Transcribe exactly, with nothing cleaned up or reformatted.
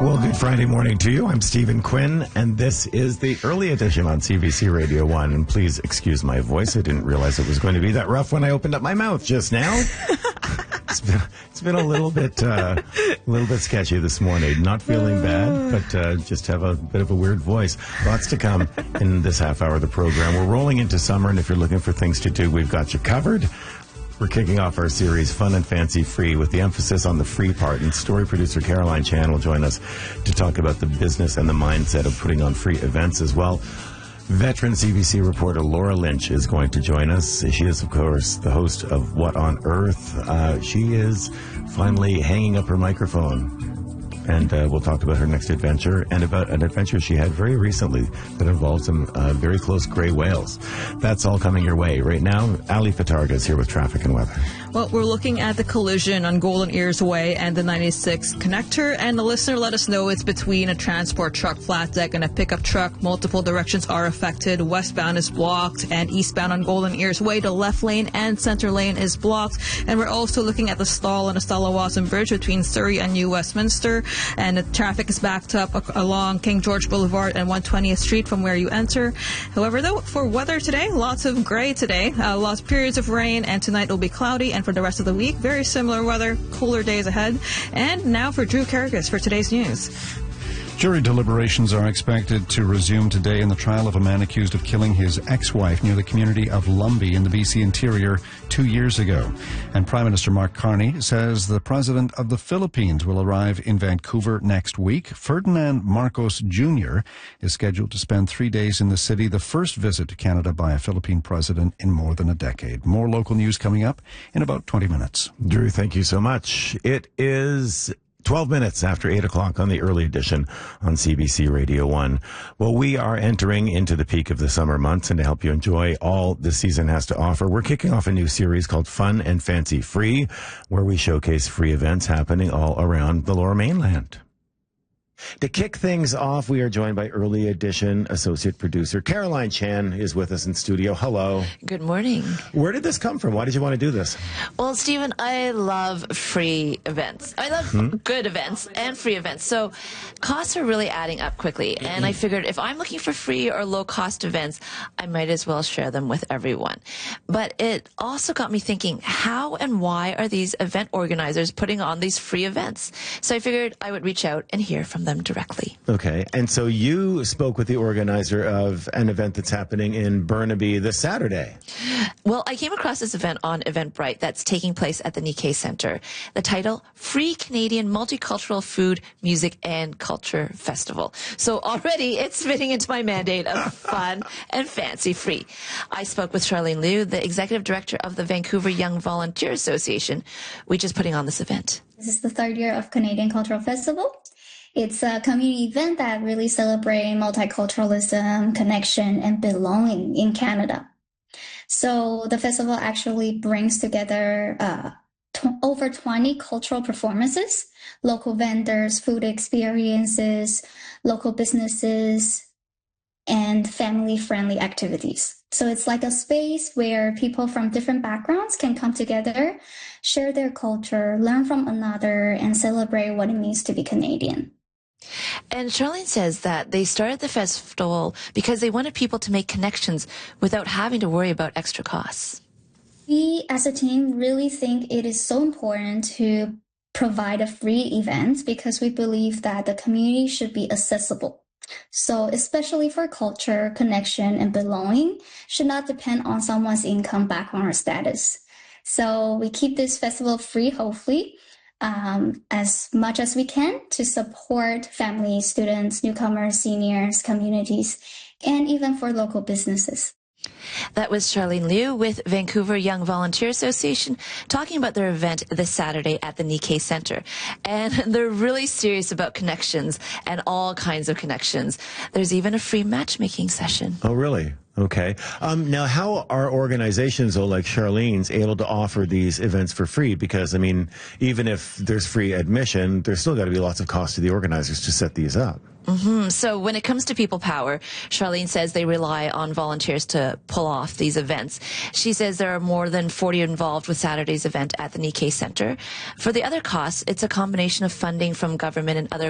Well, good Friday morning to you. I'm Stephen Quinn, and this is the early edition on C B C Radio one. And please excuse my voice. I didn't realize it was going to be that rough when I opened up my mouth just now. It's been, it's been a little bit, uh, a little bit sketchy this morning. Not feeling bad, but uh, just have a bit of a weird voice. Lots to come in this half hour of the program. We're rolling into summer, and if you're looking for things to do, we've got you covered. We're kicking off our series, Fun and Fancy Free, with the emphasis on the free part. And story producer Caroline Chan will join us to talk about the business and the mindset of putting on free events as well. Veteran C B C reporter Laura Lynch is going to join us. She is, of course, the host of What on Earth. Uh, she is finally hanging up her microphone. And uh, we'll talk about her next adventure and about an adventure she had very recently that involved some uh, very close gray whales. That's all coming your way. Right now, Ali Fatarga is here with traffic and weather. Well, we're looking at the collision on Golden Ears Way and the ninety-six connector. And the listener let us know it's between a transport truck flat deck and a pickup truck. Multiple directions are affected. Westbound is blocked, and eastbound on Golden Ears Way, the left lane and center lane is blocked. And we're also looking at the stall on the Stalawasan Bridge between Surrey and New Westminster. And the traffic is backed up along King George Boulevard and one twentieth Street from where you enter. However, though, for weather today, lots of gray today, uh, lots of periods of rain, and tonight will be cloudy. And for the rest of the week, very similar weather, cooler days ahead. And now for Drew Karagas for today's news. Jury deliberations are expected to resume today in the trial of a man accused of killing his ex-wife near the community of Lumbee in the B C interior two years ago. And Prime Minister Mark Carney says the President of the Philippines will arrive in Vancouver next week. Ferdinand Marcos Junior is scheduled to spend three days in the city, the first visit to Canada by a Philippine president in more than a decade. More local news coming up in about twenty minutes. Drew, thank you so much. It is twelve minutes after eight o'clock on the early edition on C B C Radio one. Well, we are entering into the peak of the summer months, and to help you enjoy all the season has to offer, we're kicking off a new series called Fun and Fancy Free, where we showcase free events happening all around the Lower Mainland. To kick things off, we are joined by early edition associate producer Caroline Chan is with us in studio. Hello. Good morning. Where did this come from? Why did you want to do this? Well, Stephen, I love free events. I love hmm? good events and free events. So costs are really adding up quickly. And I figured if I'm looking for free or low cost events, I might as well share them with everyone. But it also got me thinking, how and why are these event organizers putting on these free events? So I figured I would reach out and hear from them directly. Okay. And so you spoke with the organizer of an event that's happening in Burnaby this Saturday. Well, I came across this event on Eventbrite that's taking place at the Nikkei Center. The title, Free Canadian Multicultural Food, Music and Culture Festival. So already it's fitting into my mandate of fun and fancy free. I spoke with Charlene Liu, the executive director of the Vancouver Young Volunteer Association, which is putting on this event. This is the third year of Canadian Cultural Festival. It's a community event that really celebrates multiculturalism, connection, and belonging in Canada. So the festival actually brings together uh, tw- over twenty cultural performances, local vendors, food experiences, local businesses, and family-friendly activities. So it's like a space where people from different backgrounds can come together, share their culture, learn from another, and celebrate what it means to be Canadian. And Charlene says that they started the festival because they wanted people to make connections without having to worry about extra costs. We as a team really think it is so important to provide a free event because we believe that the community should be accessible. So especially for culture, connection, and belonging should not depend on someone's income, background, or status. So we keep this festival free, hopefully, Um, as much as we can to support families, students, newcomers, seniors, communities, and even for local businesses. That was Charlene Liu with Vancouver Young Volunteer Association talking about their event this Saturday at the Nikkei Center. And they're really serious about connections and all kinds of connections. There's even a free matchmaking session. Oh, really? Okay. Um, now, how are organizations, though, like Charlene's, able to offer these events for free? Because, I mean, even if there's free admission, there's still got to be lots of cost to the organizers to set these up. Mm-hmm. So when it comes to people power, Charlene says they rely on volunteers to pull off these events. She says there are more than forty involved with Saturday's event at the Nikkei Center. For the other costs, it's a combination of funding from government and other